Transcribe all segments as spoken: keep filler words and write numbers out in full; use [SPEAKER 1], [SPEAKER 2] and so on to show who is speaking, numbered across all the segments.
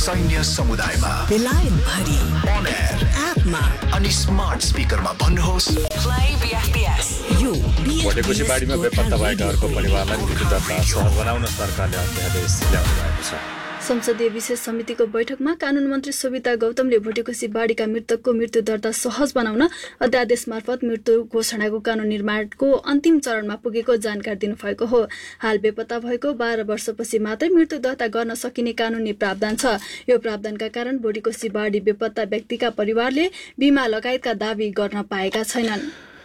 [SPEAKER 1] सैन्य समुदायमा
[SPEAKER 2] बेलायत भरि
[SPEAKER 1] on air
[SPEAKER 2] एपमा
[SPEAKER 1] अनि स्मार्ट स्पिकरमा भन्नुहोस्
[SPEAKER 2] प्ले बीएफपीएस यो
[SPEAKER 3] भोटेकोशी बाढीमा बेपत्ता भएकाहरूको परिवारलाई मृत्युदण्ड सहज बनाउन सरकारले अध्यादेश ल्याउनु भएको छ।
[SPEAKER 4] संसदीय विशेष समितिको बैठकमा कानून मन्त्री सोभिता गौतमले भोटेकोशी बाढीका मृतकको मृत्यु दर्ता सहज बनाउन अध्यादेश मार्फत मृत्यु घोषणाको कानून निर्माणको अन्तिम चरणमा पुगेको जानकारी दिनुभएको हो। हाल बेपत्ता भएको बाह्र वर्षपछि मात्रै मृत्यु दर्ता गर्न सकिने कानूनी प्रावधान छ। यो प्रावधानका कारण भोटेकोशी बाढी बेपत्ता व्यक्तिका परिवारले बीमा लगायतका दावी गर्न पाएका छैनन्।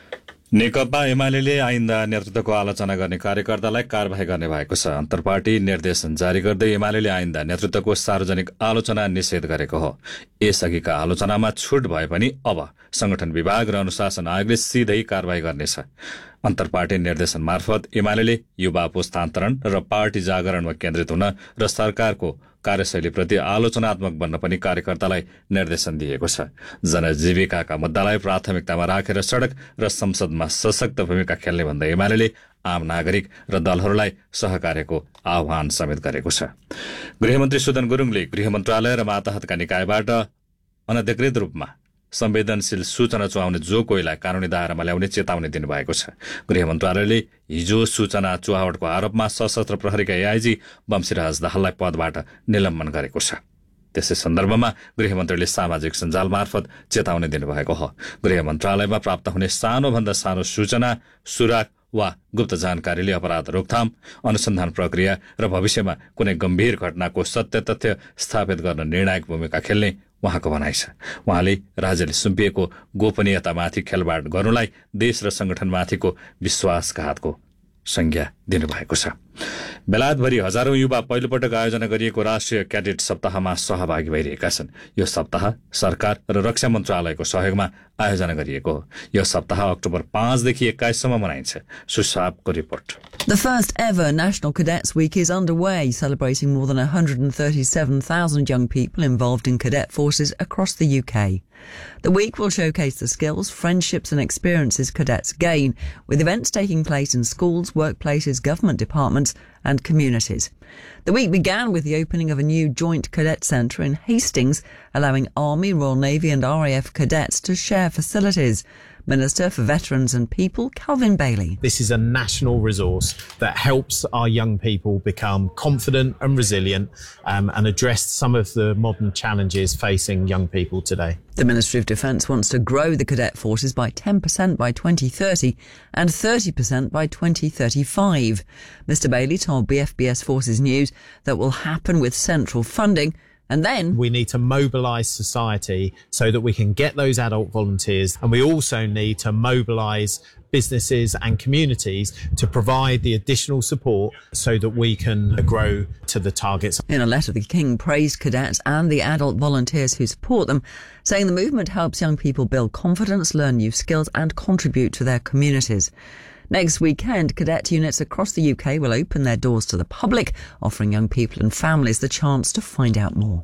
[SPEAKER 3] नेकपा एमाले आइन्दा नेतृत्वको आलोचना गर्ने कार्यकर्तालाई कार्यवाही गर्ने भएको छ। अन्तर्पार्टी निर्देशन जारी गर्दै एमाले आइन्दा नेतृत्वको सार्वजनिक आलोचना निषेध गरेको हो। यसअघिका आलोचनामा छुट भए पनि अब संगठन विभाग र अनुशासन आयोगले सिधै कार्यवाही गर्नेछ। अन्तर्पार्टी निर्देशन मार्फत एमाले युवा पुस्तान्तरण र पार्टी जागरणमा केन्द्रित हुन र सरकारको कार्यशैलीप्रति आलोचनात्मक बन्न पनि कार्यकर्तालाई निर्देशन दिएको छ। जनजीविकाका मुद्दालाई प्राथमिकतामा राखेर सड़क र संसदमा सशक्त भूमिका खेल्ने भन्दै एमाले आम नागरिक र दलहरूलाई सहकार्यको आह्वान समेत गरेको छ। गृहमन्त्री सुदन गुरुङले गृह मन्त्रालय र मातहतका निकायबाट अनधिकृत रूपमा संवेदनशील सूचना चुहाउने जो कोहीलाई कानूनी दायरामा ल्याउने चेतावनी दिनुभएको छ। गृह मन्त्रालयले हिजो सूचना चुहावटको आरोपमा सशस्त्र प्रहरीका एआईजी बमसिराज दाहाललाई पदबाट निलम्बन गरेको छ। त्यसै सन्दर्भमा गृहमन्त्रीले सामाजिक सञ्जाल मार्फत चेतावनी दिनुभएको हो। गृह मन्त्रालयमा प्राप्त हुने सानोभन्दा सानो सूचना, सुराग वा गुप्त जानकारीले अपराध रोकथाम, अनुसन्धान प्रक्रिया र भविष्यमा कुनै गम्भीर घटनाको सत्य तथ्य स्थापित गर्न निर्णायक भूमिका खेल्ने उहाँको भनाइ छ। उहाँले राज्यले सुम्पिएको गोपनीयतामाथि खेलवाड गर्नुलाई देश र संगठनमाथिको विश्वासघातको संज्ञा दिनुभएको छ। बेलायतभरि हजारौं युवा पहिलोपटक आयोजना गरिएको राष्ट्रिय क्याडेट सप्ताहमा सहभागी भइरहेका छन्। यो सप्ताह सरकार र रक्षा मन्त्रालयको सहयोगमा आयोजना गरिएको हो। यो सप्ताह अक्टोबर पाँचदेखि एक्काइससम्म मनाइन्छ। सुसाबको report.
[SPEAKER 5] The first ever National Cadets Week is underway, celebrating more than one hundred thirty-seven thousand young people involved in cadet forces across the U K. The week will showcase the skills, friendships and experiences cadets gain, with events taking place in schools, workplaces, government departments and communities. The week began with the opening of a new joint cadet centre in Hastings, allowing Army, Royal Navy and R A F cadets to share facilities. Minister for Veterans and People, Calvin Bailey.
[SPEAKER 6] This is a national resource that helps our young people become confident and resilient um, and address some of the modern challenges facing young people today.
[SPEAKER 5] The Ministry of Defence wants to grow the cadet forces by ten percent by twenty thirty and thirty percent by twenty thirty-five. Mister Bailey told B F B S Forces News that will happen with central funding. And then
[SPEAKER 6] we need to mobilise society so that we can get those adult volunteers, and we also need to mobilise businesses and communities to provide the additional support so that we can grow to the targets.
[SPEAKER 5] In a letter, the King praised cadets and the adult volunteers who support them, saying the movement helps young people build confidence, learn new skills and contribute to their communities. Next weekend, cadet units across the U K will open their doors to the public, offering young people and families the chance to find out more.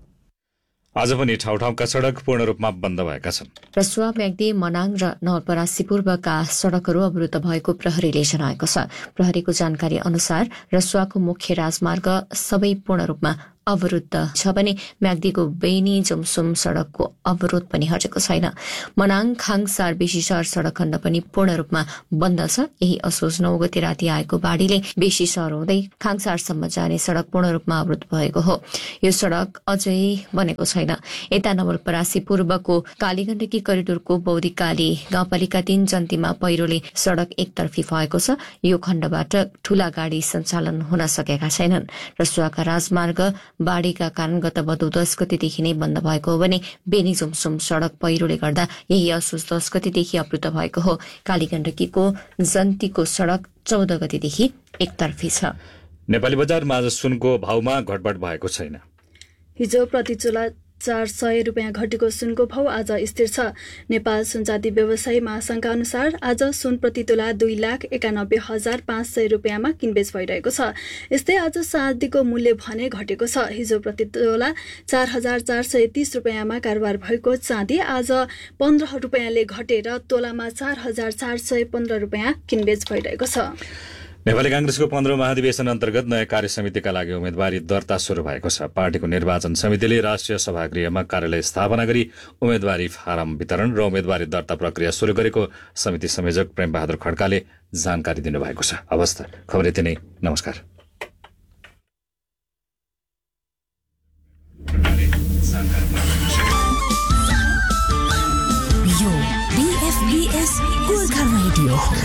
[SPEAKER 3] आज पनि ठाउँ ठाउँका सड़क पूर्ण रूपमा बन्द भएका छन्।
[SPEAKER 7] रसुवा, म्याग्दी, मनाङ र नवलपरासी पूर्वका सड़कहरू अवरुद्ध भएको प्रहरीले जनाएको छ। प्रहरीको जानकारी अनुसार रसुवाको मुख्य राजमार्ग सबै पूर्ण रूपमा अवरुद्ध छ भने म्याग्दीको बेनी जमसुम सड़कको अवरोध पनि हटेको छैन। मनाङ खाङसार बेसी सहर सड़क खण्ड पनि पूर्ण रूपमा बन्द छ। यही असोज नौ गते राति आएको बाढीले बेसी सहर हुँदै खाङसारसम्म जाने सड़क पूर्ण रूपमा अवरुद्ध भएको हो। यो सड़क अझै बनेको छैन। यता नवलपरासी पूर्वको कालीगण्डकी करिडोरको बौरीकाली गाउँपालिका तीन जन्तीमा पहिरोले सड़क एकतर्फी भएको छ। यो खण्डबाट ठूला गाड़ी सञ्चालन हुन सकेका छैनन्। रसुवाका राजमार्ग बाढीका कारण गत भदौ दस गतेदेखि नै बन्द भएको हो भने बेनी जुमसुम सड़क पहिरोले गर्दा यही असोज दस गतेदेखि अवरुद्ध भएको हो। कालीगण्डकीको जन्तीको सड़क चौध गतेदेखि एकतर्फी छ।
[SPEAKER 3] नेपाली बजारमा आज सुनको भावमा घटबढ भएको छैन।
[SPEAKER 4] हिजो प्रति चोला चार सय रुपियाँ घटेको सुनको भाव आज स्थिर छ। नेपाल सुनचाँदी व्यवसायी महासंघका अनुसार आज सुन प्रति तोला दुई लाख एकानब्बे हजार पाँच सय रुपियाँमा किनबेच भइरहेको छ। यस्तै आज चाँदीको मूल्य भने घटेको छ। हिजो प्रति तोला चार हजार चार सय तीस रुपियाँमा कारोबार भएको चाँदी आज पन्ध्र रुपियाँले घटेर तोलामा चार हजार चार सय पन्ध्र रुपियाँ किनबेच भइरहेको छ।
[SPEAKER 3] नेपाली कांग्रेसको पन्ध्रौं महाधिवेशन अन्तर्गत नयाँ कार्य समितिका लागि उम्मेद्वारी दर्ता शुरू भएको छ। पार्टीको निर्वाचन समितिले राष्ट्रिय सभागृहमा कार्यालय स्थापना गरी उम्मेद्वारी फारम वितरण र उम्मेद्वारी दर्ता प्रक्रिया शुरू गरेको समिति संयोजक प्रेमबहादुर खड्काले जानकारी दिनुभएको छ। अवस्था खबर यति नै। नमस्कार।
[SPEAKER 2] यो बीएफबीएस गोर्खा रेडियो हो।